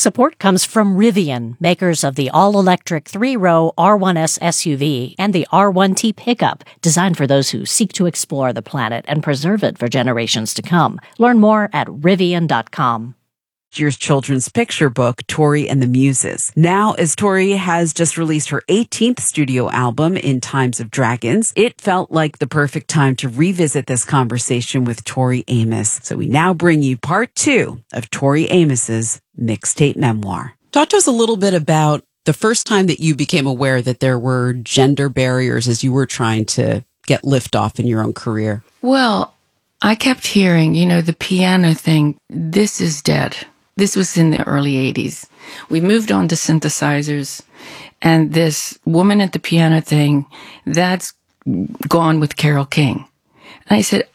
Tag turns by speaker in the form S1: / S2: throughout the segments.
S1: Support comes from Rivian, makers of the all-electric 3-row R1S SUV and the R1T pickup, designed for those who seek to explore the planet and preserve it for generations to come. Learn more at Rivian.com.
S2: Year's children's picture book, Tori and the Muses. Now, as Tori has just released her 18th studio album, In Times of Dragons, it felt like the perfect time to revisit this conversation with Tori Amos. So we now bring you part 2 of Tori Amos's mixtape memoir. Talk to us a little bit about the first time that you became aware that there were gender barriers as you were trying to get liftoff in your own career.
S3: Well, I kept hearing, the piano thing, this is dead. This was in the early 80s. We moved on to synthesizers, and this woman at the piano thing, that's gone with Carole King. And I said,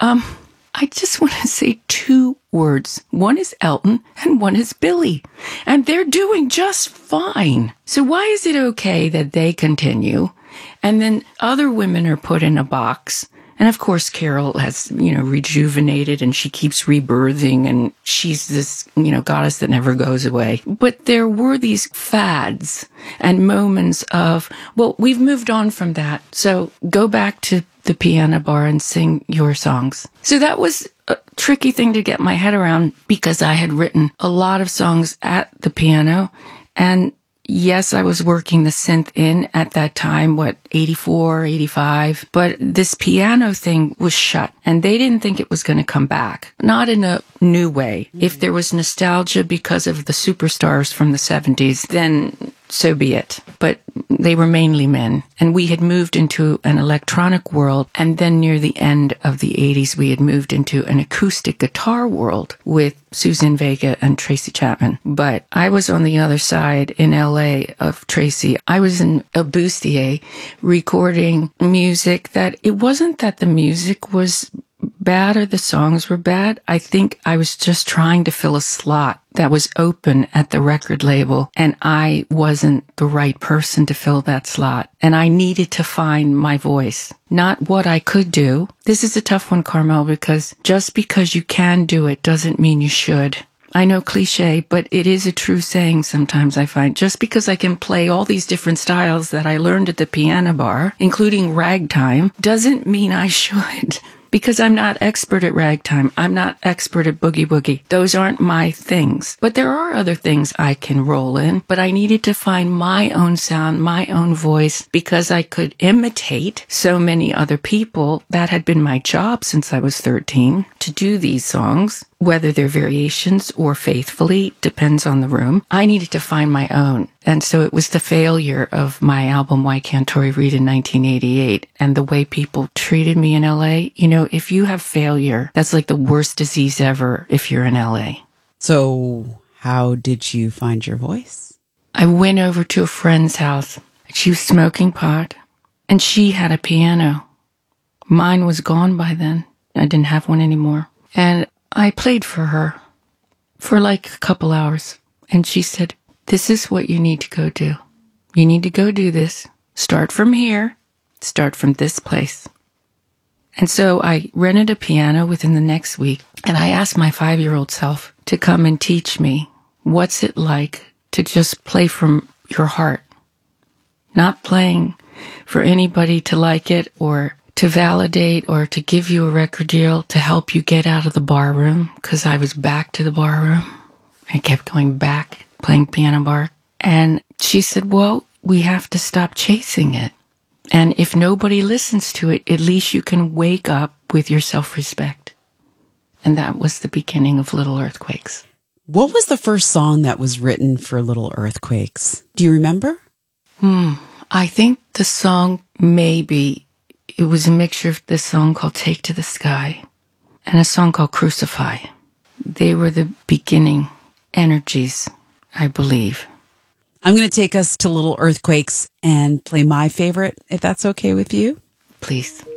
S3: I just want to say 2 words. One is Elton and one is Billy. And they're doing just fine. So why is it okay that they continue and then other women are put in a box? And of course, Carole has, rejuvenated and she keeps rebirthing and she's this, goddess that never goes away. But there were these fads and moments of, well, we've moved on from that. So go back to the piano bar and sing your songs. So that was a tricky thing to get my head around because I had written a lot of songs at the piano. And yes, I was working the synth in at that time, 84, 85. But this piano thing was shut and they didn't think it was going to come back. Not in a new way. If there was nostalgia because of the superstars from the 70s, then so be it. But they were mainly men. And we had moved into an electronic world. And then near the end of the 80s, we had moved into an acoustic guitar world with Suzanne Vega and Tracy Chapman. But I was on the other side in LA of Tracy. I was in a bustier recording music that it wasn't that the music was bad or the songs were bad. I think I was just trying to fill a slot that was open at the record label, and I wasn't the right person to fill that slot. And I needed to find my voice, not what I could do. This is a tough one, Carmel, because just because you can do it doesn't mean you should. I know cliche, but it is a true saying sometimes I find. Just because I can play all these different styles that I learned at the piano bar, including ragtime, doesn't mean I should. Because I'm not expert at ragtime. I'm not expert at boogie woogie. Those aren't my things. But there are other things I can roll in. But I needed to find my own sound, my own voice, because I could imitate so many other people. That had been my job since I was 13, to do these songs. Whether they're variations or faithfully, depends on the room. I needed to find my own. And so it was the failure of my album, Why Can't Tori Read, in 1988, and the way people treated me in LA. If you have failure, that's like the worst disease ever if you're in LA.
S2: So how did you find your voice?
S3: I went over to a friend's house. She was smoking pot, and she had a piano. Mine was gone by then. I didn't have one anymore. And I played for her for like a couple hours. And she said, this is what you need to go do. You need to go do this. Start from here. Start from this place. And so I rented a piano within the next week. And I asked my 5-year-old self to come and teach me what's it like to just play from your heart. Not playing for anybody to like it or to validate or to give you a record deal to help you get out of the bar room, because I was back to the bar room. I kept going back, playing piano bar. And she said, well, we have to stop chasing it. And if nobody listens to it, at least you can wake up with your self-respect. And that was the beginning of Little Earthquakes.
S2: What was the first song that was written for Little Earthquakes? Do you remember?
S3: I think the song it was a mixture of this song called Take to the Sky and a song called Crucify. They were the beginning energies, I believe.
S2: I'm going to take us to Little Earthquakes and play my favorite, if that's okay with you.
S3: Please.